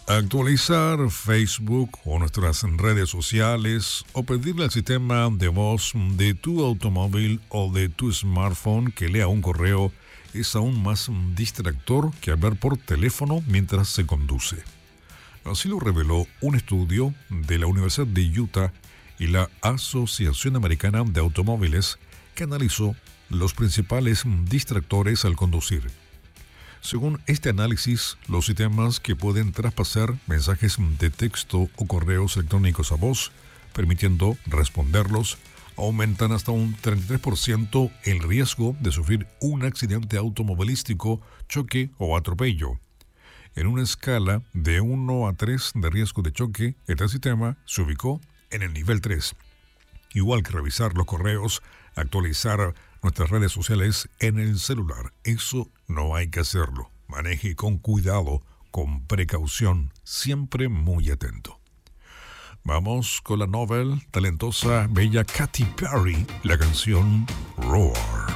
Actualizar Facebook o nuestras redes sociales o pedirle al sistema de voz de tu automóvil o de tu smartphone que lea un correo es aún más distractor que hablar por teléfono mientras se conduce. Así lo reveló un estudio de la Universidad de Utah y la Asociación Americana de Automóviles que analizó los principales distractores al conducir. Según este análisis, los sistemas que pueden traspasar mensajes de texto o correos electrónicos a voz, permitiendo responderlos, aumentan hasta un 33% el riesgo de sufrir un accidente automovilístico, choque o atropello. En una escala de 1 a 3 de riesgo de choque, este sistema se ubicó en el nivel 3. Igual que revisar los correos, actualizar nuestras redes sociales en el celular. Eso no hay que hacerlo. Maneje con cuidado, con precaución, siempre muy atento. Vamos con la novel talentosa, bella Katy Perry, la canción Roar.